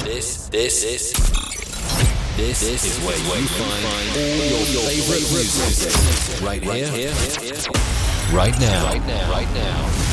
This is where you find all your favorite music. Right here, right now.